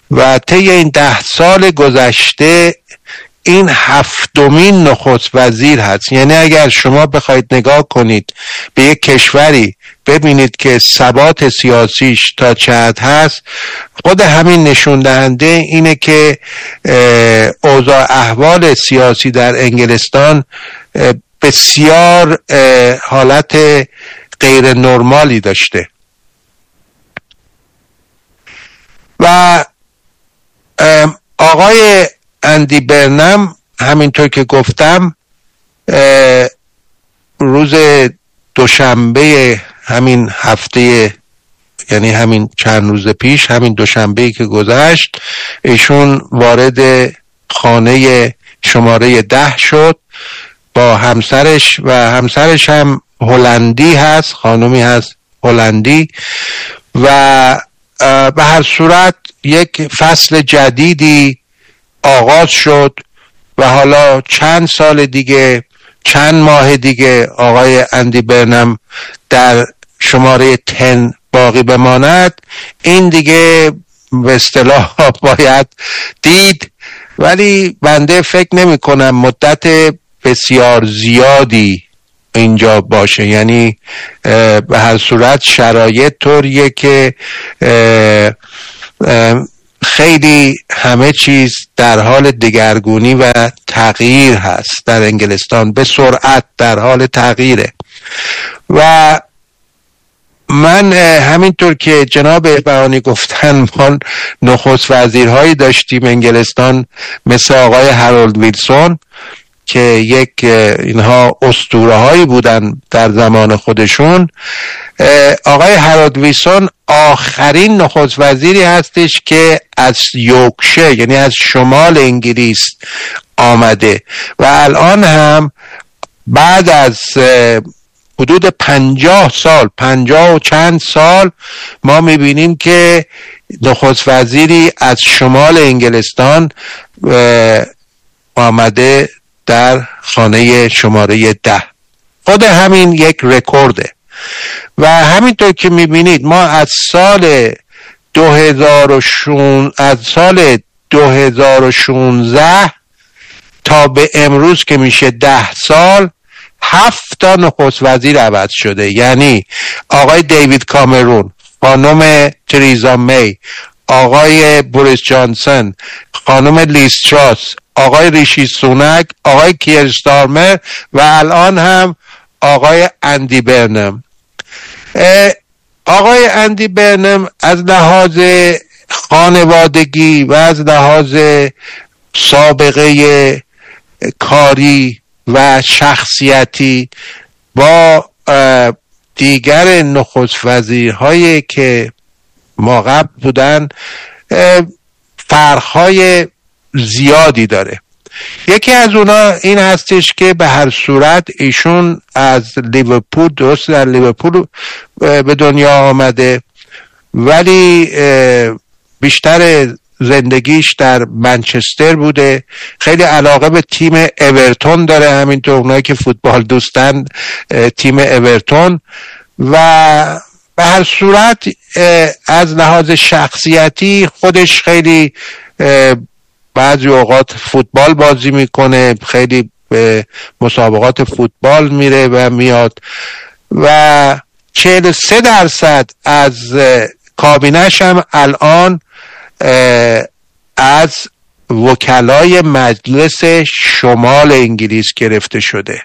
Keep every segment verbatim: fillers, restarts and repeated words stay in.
و طی این ده سال گذشته این هفتمین نخست وزیر هست. یعنی اگر شما بخواید نگاه کنید به یک کشوری ببینید که ثبات سیاسیش تا چه حد هست، خود همین نشون دهنده اینه که اوضاع احوال سیاسی در انگلستان بسیار حالت غیر نرمالی داشته. و آقای اندی برنم همینطور که گفتم روز دوشنبه همین هفته، یعنی همین چند روز پیش، همین دوشنبه‌ای که گذشت، ایشون وارد خانه شماره ده شد با همسرش و همسرش هم هلندی هست، خانمی هست هلندی. و به هر صورت یک فصل جدیدی آغاز شد و حالا چند سال دیگه، چند ماه دیگه آقای اندی برنم در شماره ده باقی بماند. این دیگه به اصطلاح باید دید، ولی بنده فکر نمی کنم مدت بسیار زیادی اینجا باشه. یعنی به هر صورت شرایط طوریه که خیلی همه چیز در حال دگرگونی و تغییر هست در انگلستان، به سرعت در حال تغییره. و من همینطور که جناب اقبهانی گفتن، ما نخست وزیرهایی داشتیم انگلستان مثل آقای هارولد ویلسون که یک اینها اسطوره هایی بودن در زمان خودشون. آقای هارولد ویلسون آخرین نخست وزیری هستش که از یورکشایر، یعنی از شمال انگلیس آمده و الان هم بعد از حدود پنجاه سال، پنجاه و چند سال، ما میبینیم که نخست وزیری از شمال انگلستان آمده در خانه شماره ده. خود همین یک رکورده. و همینطور که میبینید ما از سال دو هزار و شانزده از سال دو هزار و شانزده تا به امروز که میشه ده سال، هفت تا نخست وزیر عوض شده. یعنی آقای دیوید کامرون، خانم تریزا می، آقای بوریس جانسون، خانم لیز تراس، آقای ریشی سونک، آقای کیر استارمر و الان هم آقای اندی برنم. آقای اندی برنم از لحاظ خانوادگی و از لحاظ سابقه کاری و شخصیتی با دیگر نخست وزیرهایی که ما قبل بودن فرق‌های زیادی داره. یکی از اونا این هستش که به هر صورت ایشون از لیورپول، درست در لیورپول به دنیا آمده، ولی بیشتر زندگیش در منچستر بوده. خیلی علاقه به تیم اورتون داره، همینطور اونایی که فوتبال دوستن تیم اورتون. و به هر صورت از لحاظ شخصیتی خودش خیلی بعضی اوقات فوتبال بازی میکنه، خیلی به مسابقات فوتبال میره و میاد. و چهل و سه درصد از کابینش هم الان از وکلای مجلس شمال انگلیس گرفته شده.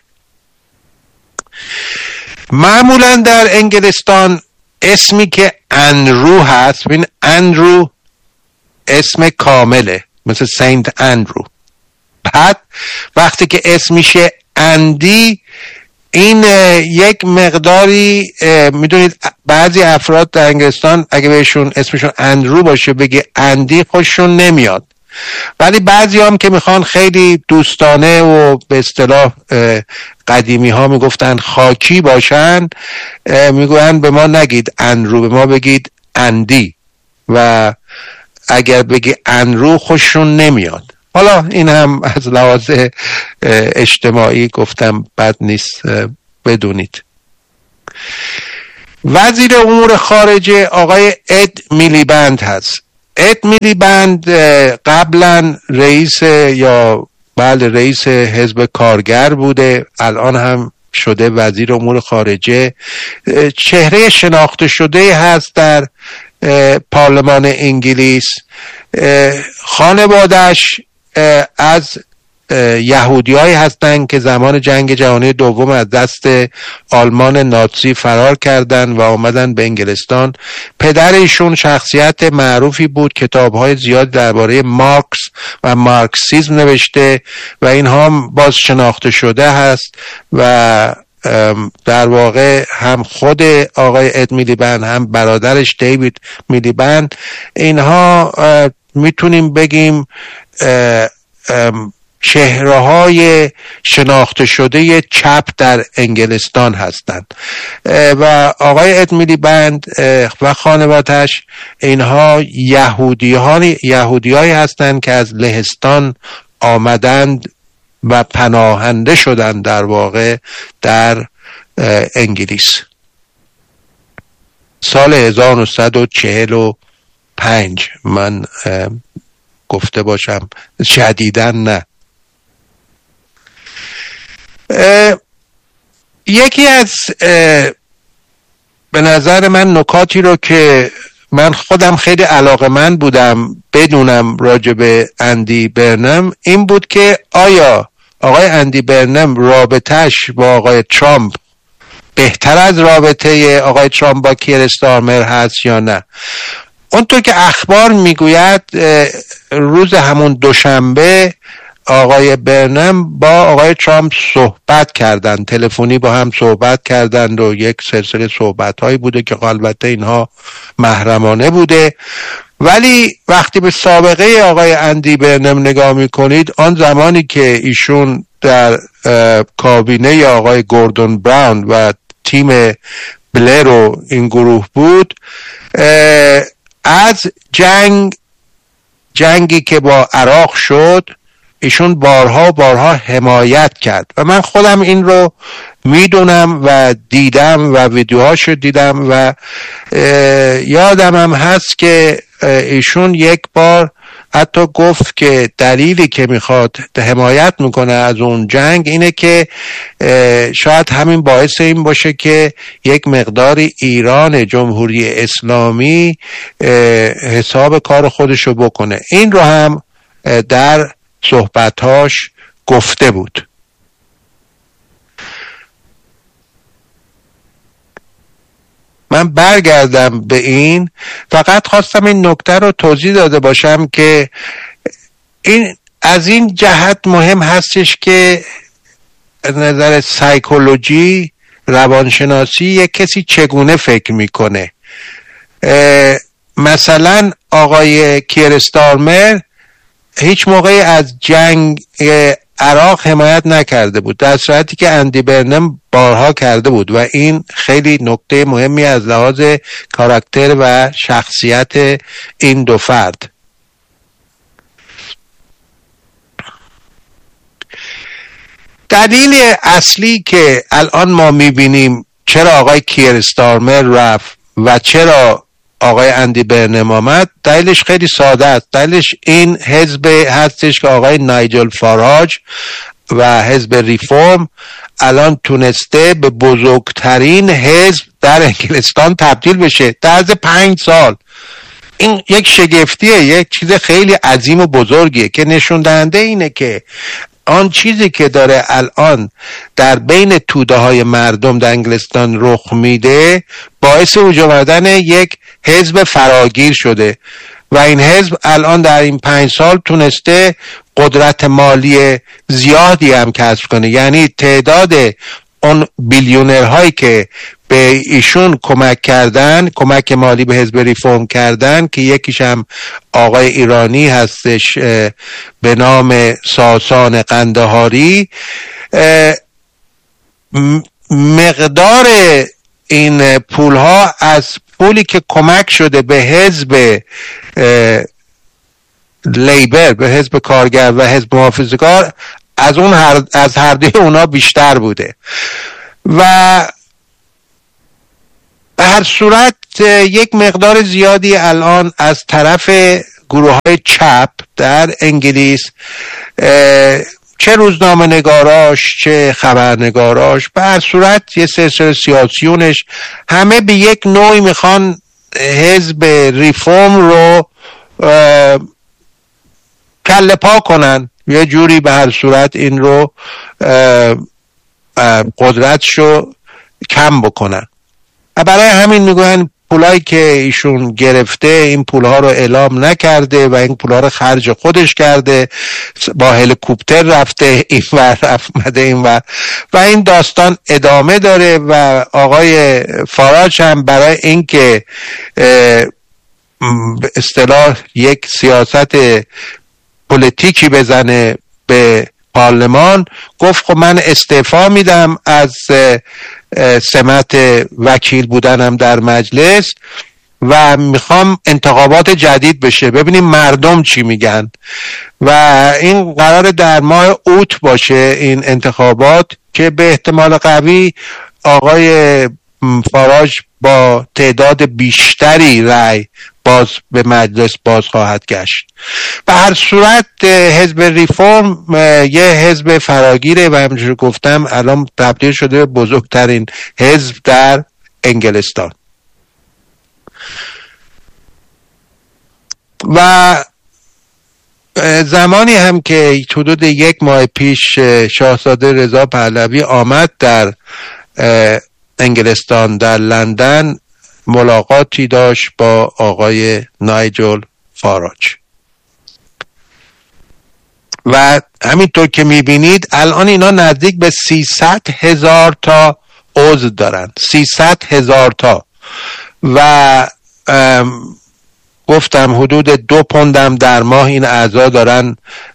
معمولا در انگلستان اسمی که اندرو هست، ببین اندرو اسم کامله، مثل سنت اندرو. بعد وقتی که اسم میشه اندی، این یک مقداری میدونید بعضی افراد در انگلستان اگه بهشون اسمشون اندرو باشه بگه اندی خوششون نمیاد، ولی بعضی هم که میخوان خیلی دوستانه و به اصطلاح قدیمی ها میگفتن خاکی باشن، میگوین به ما نگید اندرو، به ما بگید اندی. و اگر بگی اندرو خوششون نمیاد. حالا این هم از لحاظ اجتماعی گفتم بد نیست بدونید. وزیر امور خارجه آقای اد میلیبند هست. اد میلیبند قبلا رئیس یا بله رئیس حزب کارگر بوده، الان هم شده وزیر امور خارجه. چهره شناخته شده هست در پارلمان انگلیس. خانواده‌اش از یهودیایی هستند که زمان جنگ جهانی دوم از دست آلمان نازی فرار کردند و آمدن به انگلستان. پدر ایشون شخصیت معروفی بود، کتاب‌های زیاد درباره مارکس و مارکسیسم نوشته و اینها هم باز شناخته شده هست و در واقع هم خود آقای اد میلیبند هم برادرش دیوید میلیبند اینها میتونیم بگیم چهره های شناخته شده چپ در انگلستان هستند و آقای اد میلیبند و خانواده‌اش اینها یهودیان یهودیایی هستند که از لهستان آمدند و پناهنده شدند در واقع در انگلیس سال هزار و نهصد و چهل و پنج. من گفته باشم شدیداً نه. یکی از به نظر من نکاتی رو که من خودم خیلی علاقه‌مند بودم بدونم راجع به اندی برنم این بود که آیا آقای اندی برنم رابطهش با آقای ترامپ بهتر از رابطه آقای ترامپ با کیر استارمر هست یا نه. اونطور که اخبار میگوید روز همون دوشنبه آقای برنم با آقای ترامپ صحبت کردند، تلفنی با هم صحبت کردند و یک سلسله صحبت هایی بوده که البته اینها محرمانه بوده، ولی وقتی به سابقه آقای اندی برنم نگاه میکنید آن زمانی که ایشون در کابینه آقای گوردون براون و تیم بلر و این گروه بود، از جنگ جنگی که با عراق شد ایشون بارها بارها حمایت کرد و من خودم این رو میدونم و دیدم و ویدیوهاشو دیدم و یادم هم هست که ایشون یک بار حتی گفت که دلیلی که میخواد حمایت میکنه از اون جنگ اینه که شاید همین باعث این باشه که یک مقداری ایران جمهوری اسلامی حساب کار خودشو بکنه. این رو هم در صحبتاش گفته بود. من برگردم به این، فقط خواستم این نکته رو توضیح داده باشم که این از این جهت مهم هستش که از نظر سایکولوژی روانشناسی یک کسی چگونه فکر میکنه. مثلا آقای کیر استارمر هیچ موقعی از جنگ عراق حمایت نکرده بود، در صورتی که اندی برنم بارها کرده بود و این خیلی نکته مهمی از لحاظ کاراکتر و شخصیت این دو فرد. دلیل اصلی که الان ما میبینیم چرا آقای کیر استارمر رفت و چرا آقای اندی برنم آمد، دلیلش خیلی ساده است. دلیلش این حزب هستش که آقای نایجل فاراج و حزب ریفورم الان تونسته به بزرگترین حزب در انگلستان تبدیل بشه در عرض پنج سال. این یک شگفتیه، یک چیز خیلی عظیم و بزرگیه که نشون دهنده اینه که آن چیزی که داره الان در بین توده های مردم در انگلستان رخ میده باعث وجود آمدن یک حزب فراگیر شده و این حزب الان در این پنج سال تونسته قدرت مالی زیادی هم کسب کنه. یعنی تعداد اون بیلیونرهایی که به ایشون کمک کردن، کمک مالی به حزب ریفورم کردن، که یکیش هم آقای ایرانی هستش به نام ساسان قندهاری، مقدار این پولها از پولی که کمک شده به حزب لیبر، به حزب کارگر و حزب محافظه‌کار، از اون هر از هر دوی اونا بیشتر بوده و به هر صورت یک مقدار زیادی الان از طرف گروه های چپ در انگلیس، چه روزنامه نگاراش چه خبرنگاراش، به هر صورت یه سلسله سیاسیونش، همه به یک نوعی میخوان حزب ریفرم رو کله پا کنن، یه جوری به هر صورت این رو قدرتشو کم بکنن. برای همین میگوین پولایی که ایشون گرفته این پولها رو اعلام نکرده و این پولها رو خرج خودش کرده، با هلیکوپتر رفته این ور رفته این ور و این داستان ادامه داره. و آقای فاراج هم برای اینکه به اصطلاح یک سیاست پلیتیکی بزنه به پارلمان، گفت خب من استعفا میدم از سمت وکیل بودنم در مجلس و میخوام انتخابات جدید بشه، ببینیم مردم چی میگن. و این قرار در ماه اوت باشه این انتخابات که به احتمال قوی آقای فاراج با تعداد بیشتری رأی باز به مجلس باز خواهد گشت. به هر صورت حزب ریفرم یه حزب فراگیره و همونجور گفتم الان تبدیل شده به بزرگترین حزب در انگلستان. و زمانی هم که حدود یک ماه پیش شاهزاده رضا پهلوی آمد در انگلستان در لندن، ملاقاتی داشت با آقای نایجل فاراج و همینطور که میبینید الان اینا نزدیک به سیصد هزار تا عضو دارن، سیصد هزار تا و گفتم حدود دو پوندم در ماه این اعضا دارن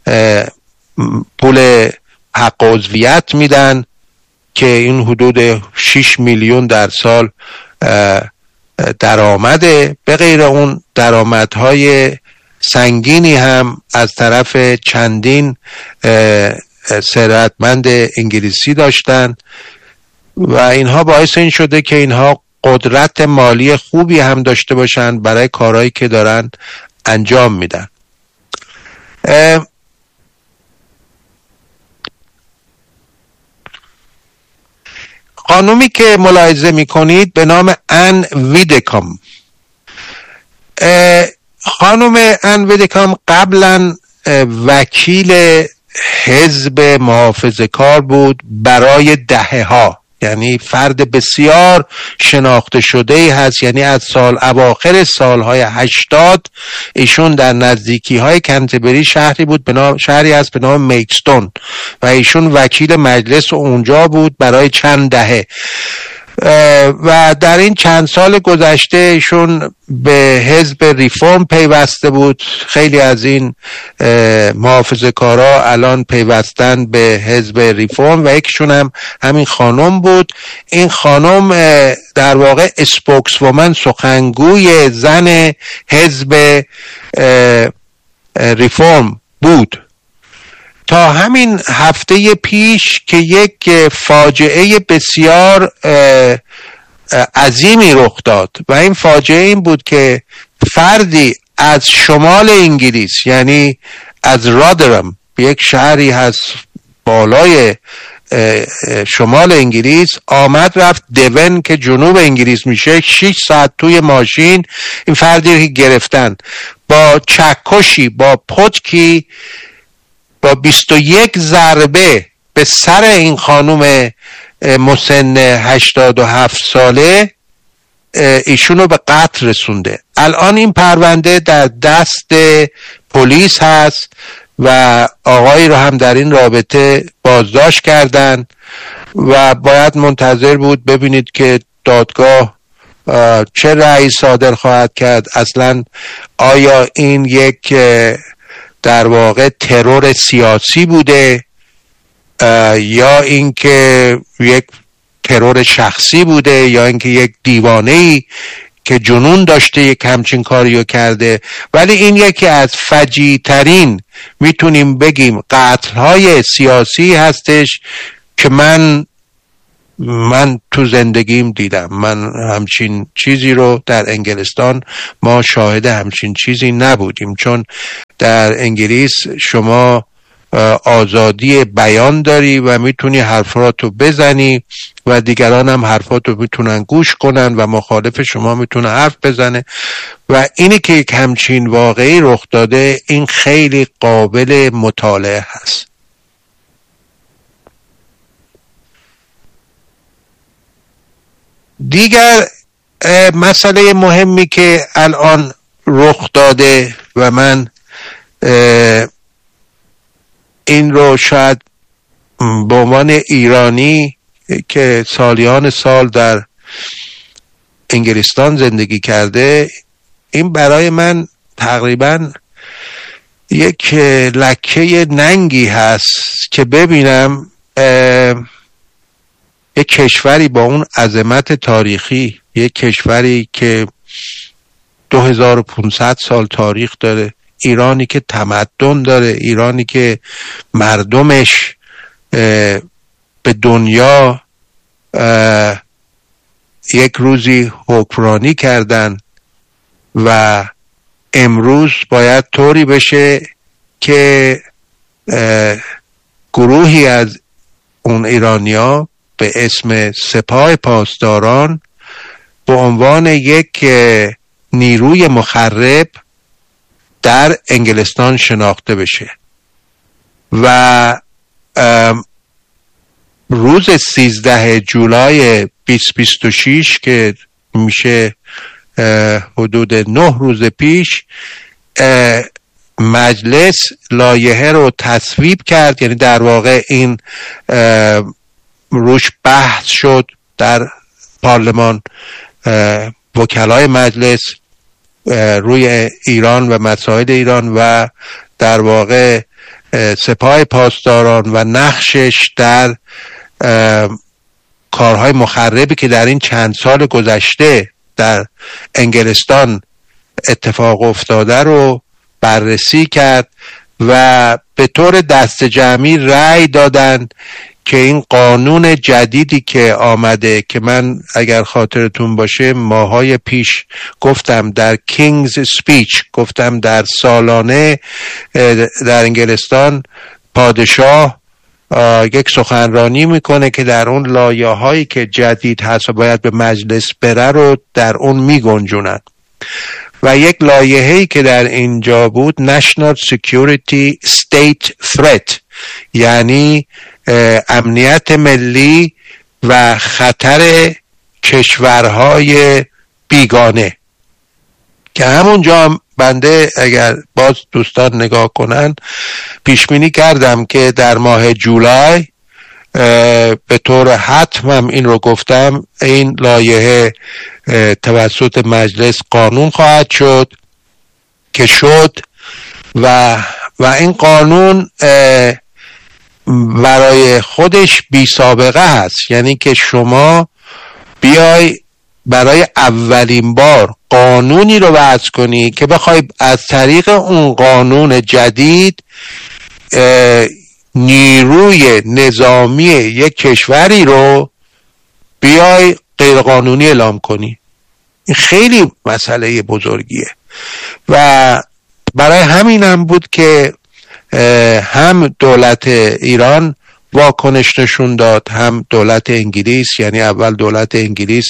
پول حق عضویت میدن که این حدود شش میلیون در سال درآمده، به غیر اون درآمدهای سنگینی هم از طرف چندین ثروتمند انگلیسی داشتن و اینها باعث این شده که اینها قدرت مالی خوبی هم داشته باشن برای کارهایی که دارن انجام میدن. خانومی که ملاحظه میکنید به نام ان ویدکام، خانم ان ویدکام قبلا وکیل حزب محافظه کار بود برای دهه ها، یعنی فرد بسیار شناخته شده ای هست. یعنی از سال اواخر سالهای هشتاد ایشون در نزدیکی های کنتربری شهری بود به نام شهری هست به نام میکستون و ایشون وکیل مجلس اونجا بود برای چند دهه و در این چند سال گذشته ایشون به حزب ریفرم پیوسته بود. خیلی از این محافظه کارا الان پیوستن به حزب ریفرم و یکیشون هم همین خانم بود. این خانم در واقع اسپوکس وومن، سخنگوی زن حزب ریفرم بود تا همین هفته پیش که یک فاجعه بسیار عظیمی رخ داد و این فاجعه این بود که فردی از شمال انگلیس، یعنی از رادرم، یک شهری هست بالای شمال انگلیس، آمد رفت دون که جنوب انگلیس میشه، شش ساعت توی ماشین این فردی که گرفتن با چکشی با پتکی با بیست و یک ضربه به سر این خانم مسن هشتاد و هفت ساله ایشونو به قتل رسونده. الان این پرونده در دست پلیس هست و آقایی رو هم در این رابطه بازداشت کردن و باید منتظر بود ببینید که دادگاه چه رأی صادر خواهد کرد. اصلا آیا این یک در واقع ترور سیاسی بوده یا اینکه یک ترور شخصی بوده یا اینکه یک دیوانه‌ای که جنون داشته یک همچین کاریو کرده. ولی این یکی از فجیع ترین میتونیم بگیم قتل‌های سیاسی هستش که من من تو زندگیم دیدم. من همچین چیزی رو در انگلستان ما شاهد همچین چیزی نبودیم، چون در انگلیس شما آزادی بیان داری و میتونی حرفاتو بزنی و دیگران هم حرفاتو میتونن گوش کنن و مخالف شما میتونه حرف بزنه و اینی که یک همچین واقعی رخ داده این خیلی قابل مطالعه هست. دیگر مسئله مهمی که الان رخ داده و من این رو شاید به عنوان ایرانی که سالیان سال در انگلستان زندگی کرده، این برای من تقریبا یک لکه ننگی هست که ببینم یک کشوری با اون عظمت تاریخی، یک کشوری که دو هزار و پانصد سال تاریخ داره، ایرانی که تمدن داره، ایرانی که مردمش به دنیا یک روزی حکمرانی کردن و امروز باید طوری بشه که گروهی از اون ایرانیا به اسم سپاه پاسداران به عنوان یک نیروی مخرب در انگلستان شناخته بشه و روز سیزده جولای بیست بیست و شش که میشه حدود نه روز پیش مجلس لایحه رو تصویب کرد، یعنی در واقع این روش بحث شد در پارلمان. وکلای مجلس روی ایران و مسائل ایران و در واقع سپاه پاسداران و نقشش در کارهای مخربی که در این چند سال گذشته در انگلستان اتفاق افتاده رو بررسی کرد و به طور دست جمعی رأی دادن که این قانون جدیدی که آمده، که من اگر خاطرتون باشه ماهای پیش گفتم در کینگز سپیچ، گفتم در سالانه در انگلستان پادشاه یک سخنرانی میکنه که در اون لایحه هایی که جدید هست و باید به مجلس بره رو در اون میگنجونن و یک لایحه‌ای که در اینجا بود National Security State Threat، یعنی امنیت ملی و خطر کشورهای بیگانه، که همونجا هم بنده اگر باز دوستان نگاه کنن پیش بینی کردم که در ماه جولای به طور حتمم این رو گفتم این لایحه توسط مجلس قانون خواهد شد که شد و و این قانون برای خودش بی سابقه هست، یعنی که شما بیای برای اولین بار قانونی رو وضع کنی که بخوای از طریق اون قانون جدید نیروی نظامی یک کشوری رو بیای غیر قانونی اعلام کنی. این خیلی مسئله بزرگیه و برای همین هم بود که هم دولت ایران واکنش نشون داد، هم دولت انگلیس، یعنی اول دولت انگلیس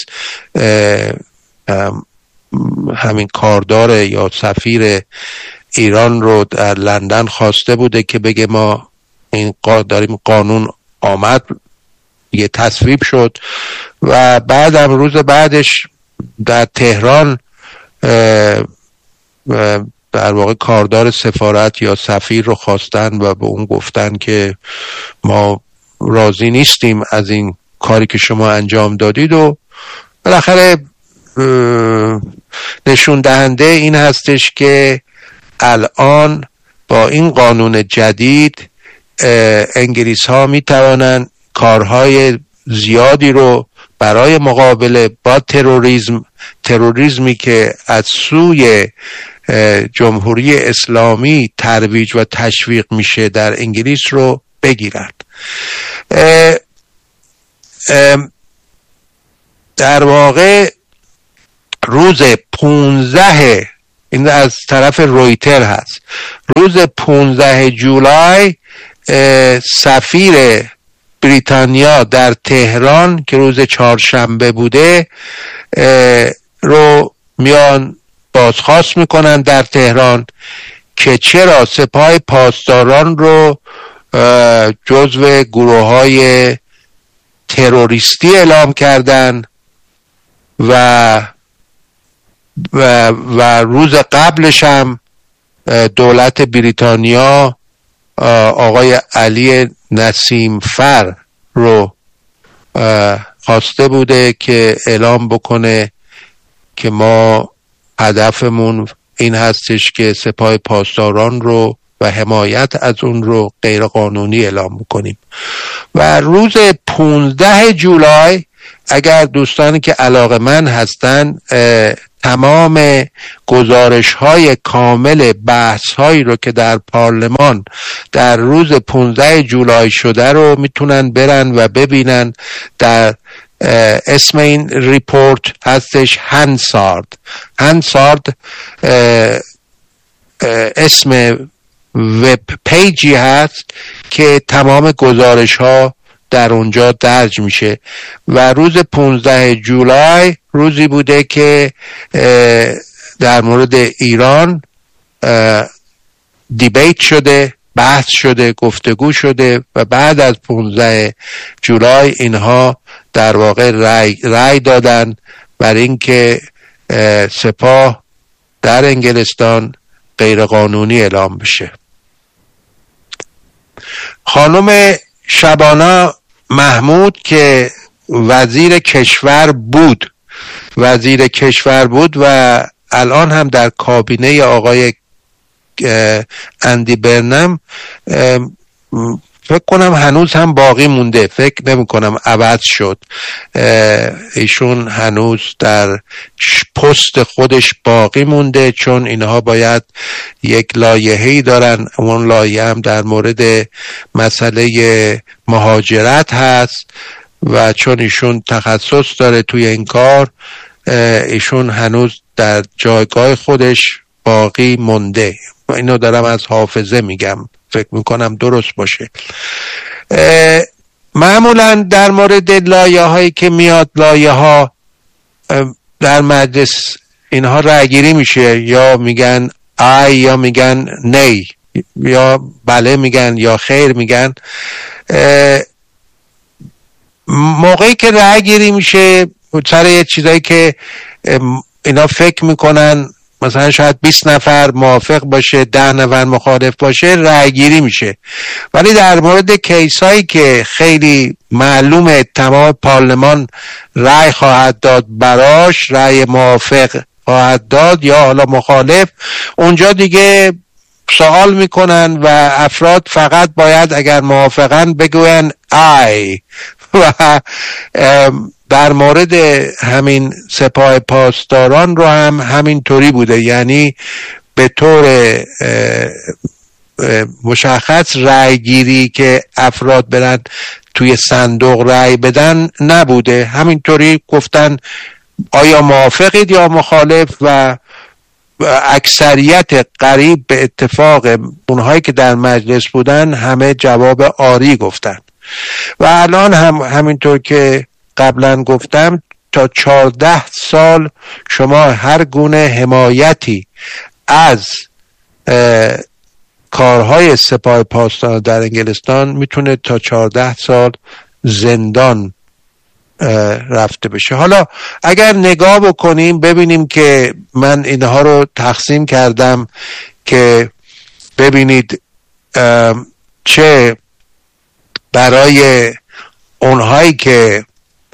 همین کاردار یا سفیر ایران رو در لندن خواسته بوده که بگه ما این داریم قانون آمد یه تصویب شد و بعدم روز بعدش در تهران در واقع کاردار سفارت یا سفیر رو خواستن و به اون گفتن که ما راضی نیستیم از این کاری که شما انجام دادید و بالاخره نشون دهنده این هستش که الان با این قانون جدید انگلیس ها می توانن کارهای زیادی رو برای مقابله با تروریسم تروریسمی که از سوی جمهوری اسلامی ترویج و تشویق میشه در انگلیس رو بگیرند. در واقع روز پونزده، این از طرف رویتر هست، روز پونزده جولای سفیر بریتانیا در تهران که روز چهارشنبه بوده رو میان بازخواست میکنن در تهران که چرا سپاه پاسداران رو جزو گروه های تروریستی اعلام کردن و و, و روز قبلش هم دولت بریتانیا آقای علی نسیم فر رو خواسته بوده که اعلام بکنه که ما هدفمون این هستش که سپاه پاسداران رو و حمایت از اون رو غیر قانونی اعلام بکنیم. و روز پونزده جولای اگر دوستانی که علاقه‌مند هستن تمام گزارش های کامل بحث هایی رو که در پارلمان در روز پونزده جولای شده رو میتونن برن و ببینن. در اسم این ریپورت هستش هنسارد. هنسارد اسم وب پیجی هست که تمام گزارش ها در اونجا درج میشه و روز پونزده جولای روزی بوده که در مورد ایران دیبیت شده، بحث شده، گفتگو شده و بعد از پونزده جولای اینها در واقع رای, رای دادن بر اینکه سپاه در انگلستان غیر قانونی اعلام بشه. خانم شبانه محمود که وزیر کشور بود وزیر کشور بود و الان هم در کابینه آقای اندی برنم فکر کنم هنوز هم باقی مونده، فکر نمی کنم عوض شد، ایشون هنوز در پست خودش باقی مونده چون اینها باید یک لایحه‌ای دارن. اون لایحه هم در مورد مسئله مهاجرت هست و چون ایشون تخصص داره توی این کار ایشون هنوز در جایگاه خودش باقی مونده. اینو دارم از حافظه میگم، فکر میکنم درست باشه. معمولا در مورد لایه هایی که میاد، لایه ها در مجلس اینها رأی گیری میشه، یا میگن آی یا میگن نی، یا بله میگن یا خیر میگن. موقعی که رأی گیری میشه سر یه چیزایی که اینا فکر میکنن مثلا شاید بیست نفر موافق باشه، ده نفر مخالف باشه، رأی گیری میشه. ولی در مورد کیس هایی که خیلی معلومه تمام پارلمان رأی خواهد داد براش، رأی موافق خواهد داد یا حالا مخالف، اونجا دیگه سوال میکنن و افراد فقط باید اگر موافقن بگوین آی. و در مورد همین سپاه پاسداران رو هم همین طوری بوده، یعنی به طور مشخص رأی گیری که افراد برن توی صندوق رأی بدن نبوده، همینطوری گفتن آیا موافقید یا مخالف و اکثریت قریب به اتفاق اونهایی که در مجلس بودن همه جواب آری گفتن. و الان هم همینطور که قبلا گفتم تا چهارده سال شما هر گونه حمایتی از کارهای سپاه پاسداران در انگلستان میتونه تا چهارده سال زندان رفته بشه. حالا اگر نگاه بکنیم ببینیم که من اینها رو تقسیم کردم که ببینید چه برای اونهایی که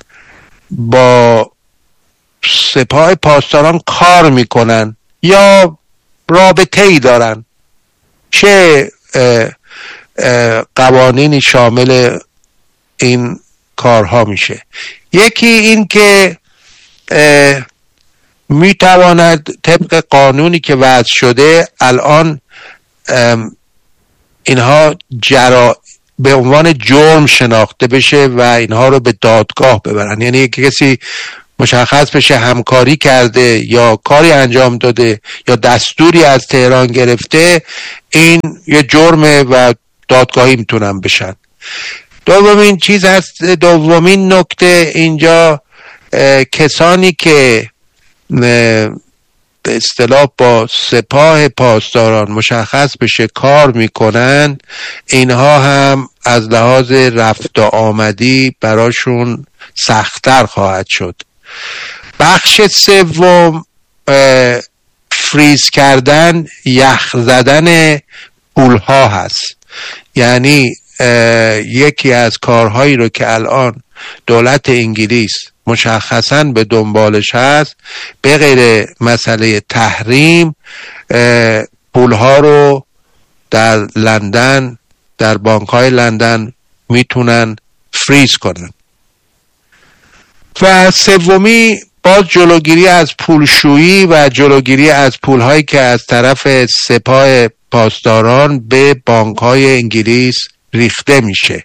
با سپاه پاسداران کار میکنن یا رابطه ای دارن چه اه اه قوانینی شامل این کارها میشه. یکی این که میتواند طبق قانونی که وضع شده الان اینها جرا به عنوان جرم شناخته بشه و اینها رو به دادگاه ببرن. یعنی کسی مشخص بشه همکاری کرده یا کاری انجام داده یا دستوری از تهران گرفته، این یه جرمه و دادگاهی میتونن بشن. دومین چیز هست، دومین نکته اینجا، کسانی که به اصطلاح با سپاه پاسداران مشخص بشه کار میکنن، اینها هم از لحاظ رفت و آمدی براشون سخت‌تر خواهد شد. بخش سوم فریز کردن، یخ زدن پولها هست. یعنی یکی از کارهایی رو که الان دولت انگلیس مشخصاً به دنبالش هست، به غیر مسئله تحریم، پولها رو در لندن، در بانک‌های لندن میتونن فریز کنن. و سومی باز جلوگیری از پولشویی و جلوگیری از پولهایی که از طرف سپاه پاسداران به بانک‌های انگلیس ریخته میشه.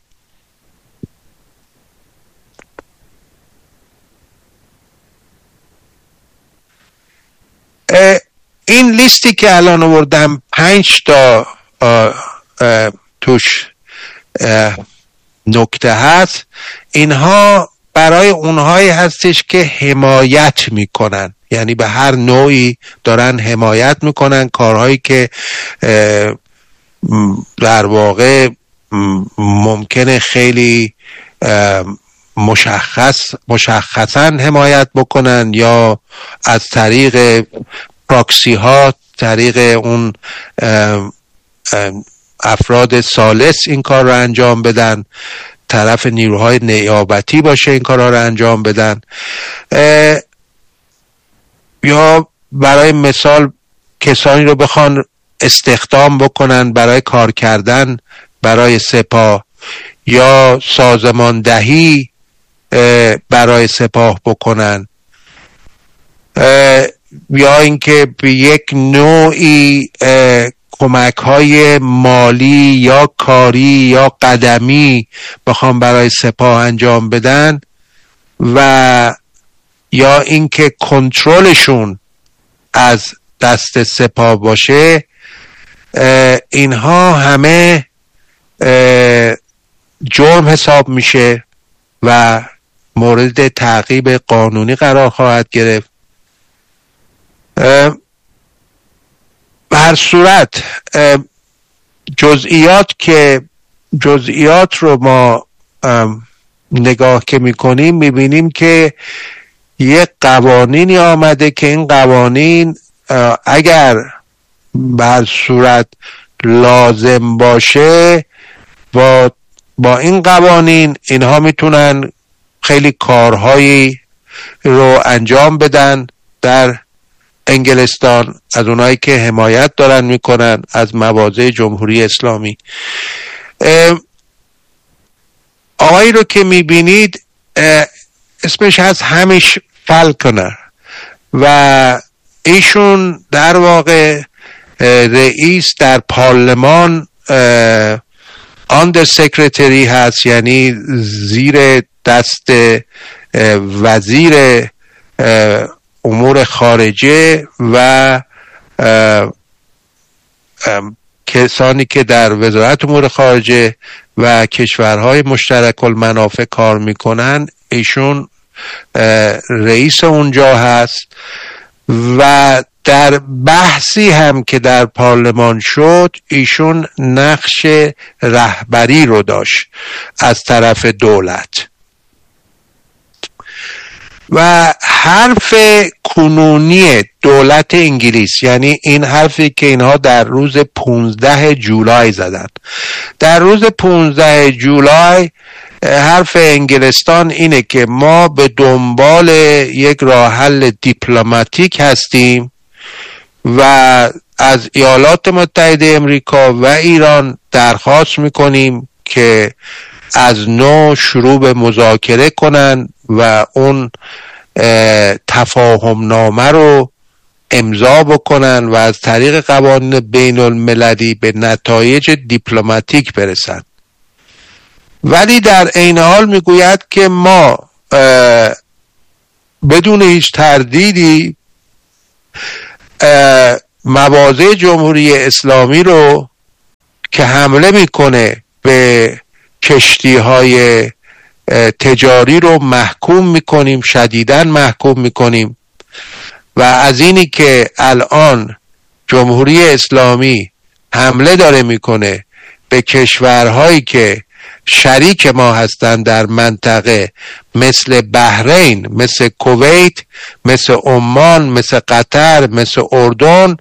این لیستی که الان آوردم پنج تا توش نکته هست، اینها برای اونهایی هستش که حمایت میکنن، یعنی به هر نوعی دارن حمایت میکنن کارهایی که در واقع ممکنه خیلی مشخص مشخصاً حمایت بکنن یا از طریق پراکسی ها، طریق اون افراد ثالث این کار رو انجام بدن، طرف نیروهای نیابتی باشه این کار رو انجام بدن، یا برای مثال کسانی رو بخوان استخدام بکنن برای کار کردن برای سپاه، یا سازماندهی برای سپاه بکنن، یا اینکه به یک نوعی کمک های مالی یا کاری یا قدمی بخوام برای سپاه انجام بدن، و یا اینکه کنترلشون از دست سپاه باشه. اینها همه جرم حساب میشه و مورد تعقیب قانونی قرار خواهد گرفت. به هر صورت جزئیات که جزئیات رو ما نگاه که میکنیم میبینیم که یک قوانینی آمده که این قوانین اگر به هر صورت لازم باشه، با با این قوانین اینها میتونن خیلی کارهایی رو انجام بدن در انگلستان، از اونایی که حمایت دارن میکنن از مواضع جمهوری اسلامی. آقایی رو که میبینید اسمش هست همیش فالکنر و ایشون در واقع رئیس در پارلمان آندر سکرتری هست، یعنی زیر دست وزیر امور خارجه و کسانی که در وزارت امور خارجه و کشورهای مشترک المنافع کار میکنن. ایشون رئیس اونجا هست و در بحثی هم که در پارلمان شد ایشون نقش رهبری رو داشت از طرف دولت. و حرف کنونی دولت انگلیس، یعنی این حرفی که اینها در روز پونزده جولای زدن، در روز پونزده جولای حرف انگلستان اینه که ما به دنبال یک راه حل دیپلماتیک هستیم و از ایالات متحده امریکا و ایران درخواست میکنیم که از نو شروع به مذاکره کنن و اون تفاهم نامه رو امضا بکنن و از طریق قوانین بین المللی به نتایج دیپلماتیک برسن. ولی در عین حال میگوید که ما بدون هیچ تردیدی مواضع جمهوری اسلامی رو که حمله میکنه به کشتی های تجاری رو محکوم میکنیم، شدیداً محکوم میکنیم. و از اینی که الان جمهوری اسلامی حمله داره میکنه به کشورهایی که شریک ما هستند در منطقه، مثل بحرین، مثل کویت، مثل عمان، مثل قطر، مثل اردن،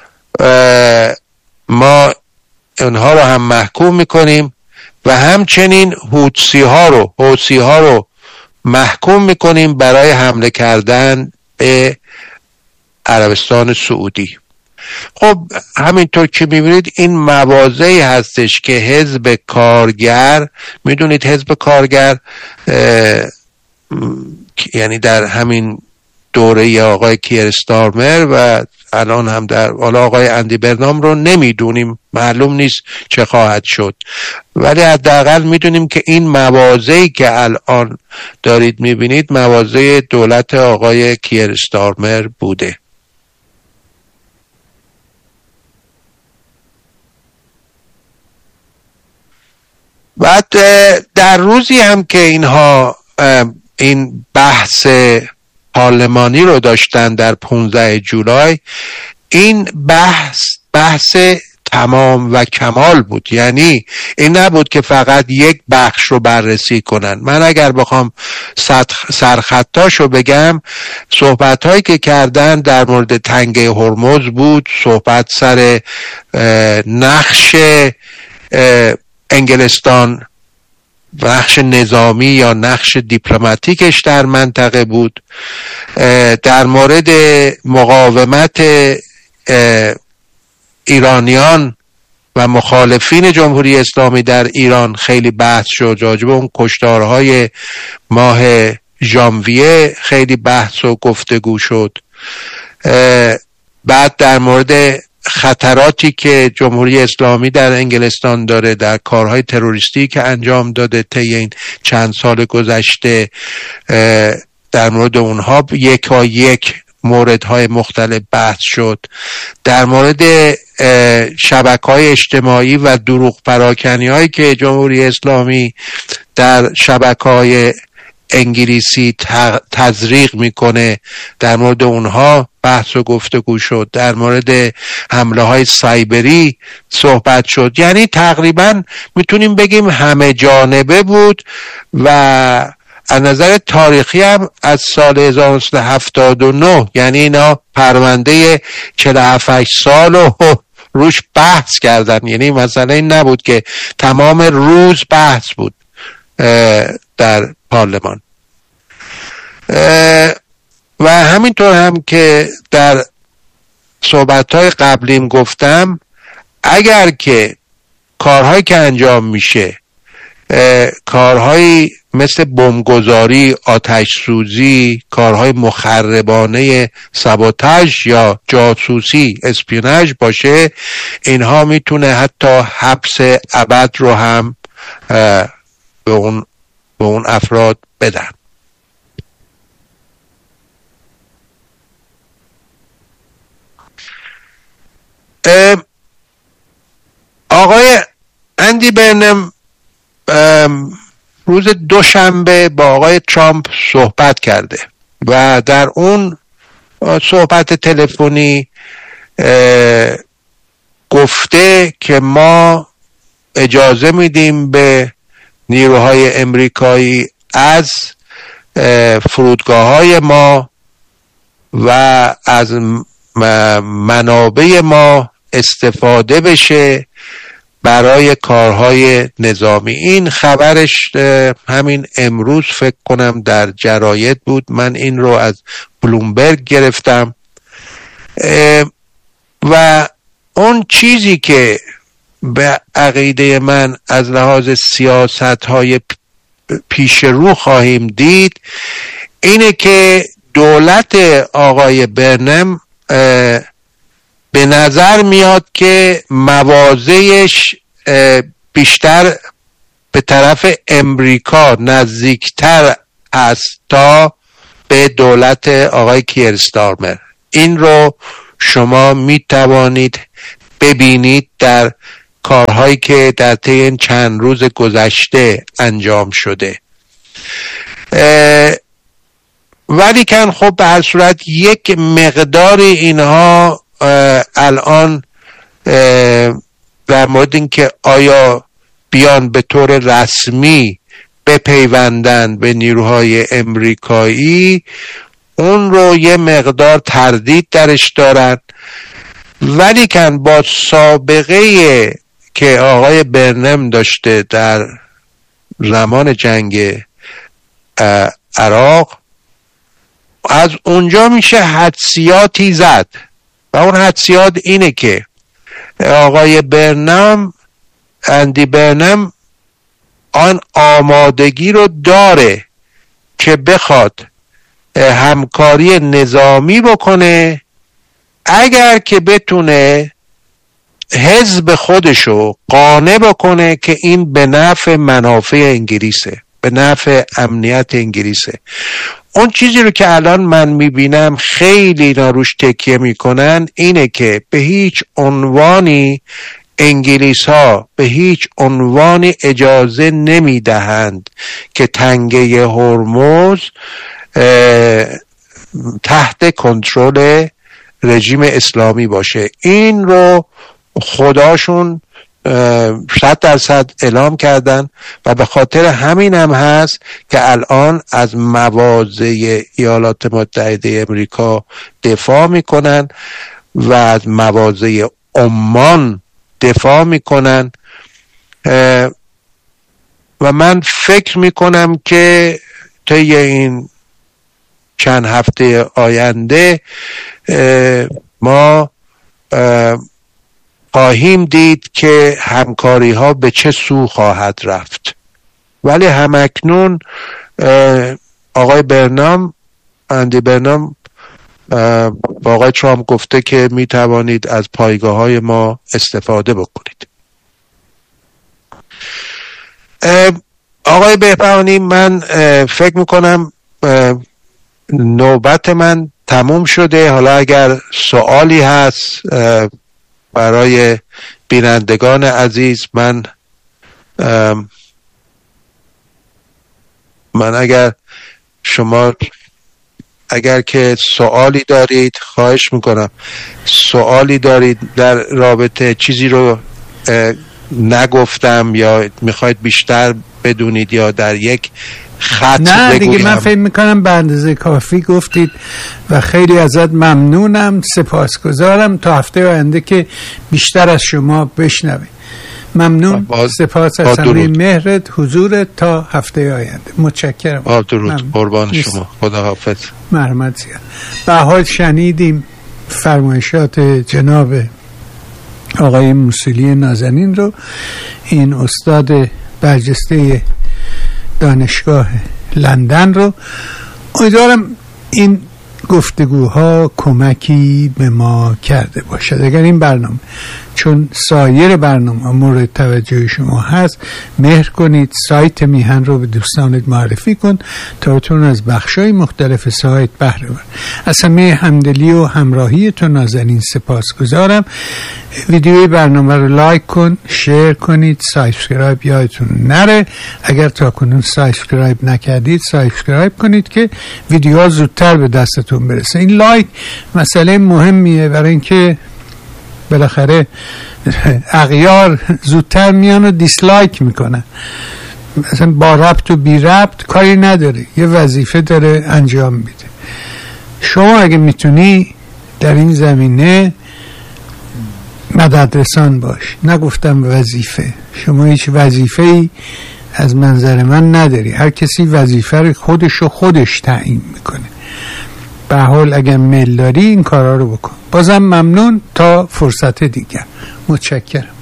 ما اونها رو هم محکوم میکنیم و همچنین حوثی ها رو حوثی ها رو محکوم میکنیم برای حمله کردن به عربستان سعودی. خب همینطور که میبینید این مواضعی هستش که حزب کارگر، میدونید حزب کارگر یعنی در همین دوره آقای کیر استارمر و الان هم در حالا آقای اندی برنام رو نمیدونیم، معلوم نیست چه خواهد شد، ولی حداقل میدونیم که این مواضعی که الان دارید میبینید مواضع دولت آقای کیر استارمر بوده. بعد در روزی هم که اینها این بحث پارلمانی رو داشتن در پانزده جولای، این بحث بحث تمام و کمال بود. یعنی این نبود که فقط یک بخش رو بررسی کنن. من اگر بخوام سرخطاشو بگم، صحبت هایی که کردن در مورد تنگه هرمز بود، صحبت سر نقش انگلستان، نقش نظامی یا نقش دیپلماتیکش در منطقه بود، در مورد مقاومت ایرانیان و مخالفین جمهوری اسلامی در ایران خیلی بحث شد، راجع به اون کشتارهای ماه ژانویه خیلی بحث و گفتگو شد. بعد در مورد خطراتی که جمهوری اسلامی در انگلستان داره، در کارهای تروریستی که انجام داده طی این چند سال گذشته، در مورد اونها یکا یک موردهای مختلف بحث شد. در مورد شبکه‌های اجتماعی و دروغ پراکنی هایی که جمهوری اسلامی در شبکه‌های انگلیسی تزریق میکنه، در مورد اونها بحث و گفتگو شد. در مورد حمله های سایبری صحبت شد. یعنی تقریبا میتونیم بگیم همه جانبه بود و از نظر تاریخی هم از سال هزار و نهصد و هفتاد و نه، یعنی اینا پرونده چهل و هفت سال و روش بحث کردن. یعنی مثلا این نبود که تمام روز بحث بود در پارلمان. و همینطور هم که در صحبت‌های قبلیم گفتم، اگر که کارهایی که انجام میشه کارهایی مثل بمبگذاری، آتش سوزی، کارهای مخربانه، سابوتاژ یا جاسوسی، اسپیوناژ باشه، اینها میتونه حتی حبس ابد رو هم به اون به اون افراد بدن. آقای اندی برنم روز دوشنبه با آقای ترامپ صحبت کرده و در اون صحبت تلفنی گفته که ما اجازه میدیم به نیروهای امریکایی از فرودگاه‌های ما و از منابع ما استفاده بشه برای کارهای نظامی. این خبرش همین امروز فکر کنم در جراید بود، من این رو از بلومبرگ گرفتم. و اون چیزی که به عقیده من از لحاظ سیاست‌های پیش رو خواهیم دید اینه که دولت آقای برنم به نظر میاد که مواضعش بیشتر به طرف امریکا نزدیکتر است تا به دولت آقای کیر استارمر. این رو شما می توانید ببینید در کارهایی که در طی این چند روز گذشته انجام شده. ولی کن خب به هر صورت یک مقداری اینها الان در مورد این که آیا بیان به طور رسمی بپیوندن به نیروهای امریکایی، اون رو یه مقدار تردید درش دارن. ولی کن با سابقه که آقای برنم داشته در زمان جنگ عراق، از اونجا میشه حدسیاتی زد و اون حدسیات اینه که آقای برنم اندی برنم آن آمادگی رو داره که بخواد همکاری نظامی بکنه اگر که بتونه حزب خودشو قانع بکنه که این به نفع منافع انگلیسه، به نفع امنیت انگلیسه. اون چیزی رو که الان من میبینم خیلی اینا روش تکیه میکنن اینه که به هیچ عنوانی انگلیس ها به هیچ عنوانی اجازه نمیدهند که تنگه هرمز تحت کنترل رژیم اسلامی باشه. این رو خداشون صد درصد اعلام کردن و به خاطر همین هم هست که الان از مواضع ایالات متحده امریکا دفاع میکنن و از مواضع عمان دفاع میکنن و من فکر میکنم که طی این چند هفته آینده ما خواهیم دید که همکاری ها به چه سو خواهد رفت. ولی همکنون آقای برنام اندی برنام با آقای ترامپ گفته که می توانید از پایگاه های ما استفاده بکنید. آقای بهبهانی، من فکر میکنم نوبت من تموم شده. حالا اگر سوالی هست برای بینندگان عزیز، من من اگر شما اگر که سوالی دارید، خواهش میکنم سوالی دارید در رابطه چیزی رو نگفتم یا میخواید بیشتر بدونید یا در یک خط نه بگویم. دیگه من فکر میکنم به اندازه کافی گفتید و خیلی ازت ممنونم، سپاسگزارم. تا هفته آینده که بیشتر از شما بشنویم. ممنون، باز سپاس از همه مهرت، حضورت. تا هفته آینده متشکرم. با درود، قربان شما، خدا حافظ. مرحمت زیاد. به حال شنیدیم فرمایشات جناب آقای موسولی نازنین رو، این استاد برجسته دانشگاه لندن رو. امیدوارم این گفتگوها کمکی به ما کرده باشد. اگر این برنامه چون سایر برنامه مورد توجه شما هست، مهر کنید، سایت میهن رو به دوستانت معرفی کن تا بتونن از بخشای مختلف سایت بهره ببرن. از همه همدلی و همراهیتون نازنین سپاسگزارم. ویدیوی برنامه رو لایک کن، شیر کنید، سابسکرایب یادتون نره. اگر تا کنون سابسکرایب نکردید سابسکرایب کنید که ویدیوها زودتر به دستتون برسه. این لایک مسئله مهمیه، برای اینکه بالاخره اغیار زودتر میان و دیسلایک میکنن. مثلا با ربط و بی ربط کاری نداره، یه وظیفه داره انجام میده. شما اگه میتونی در این زمینه مددرسان باش. نگفتم وظیفه، شما هیچ وظیفه‌ای از منظر من نداری. هر کسی وظیفه رو خودشو خودش تعیین میکنه. به حال اگر میل داری این کارا رو بکن. بازم ممنون، تا فرصت دیگر. متشکرم.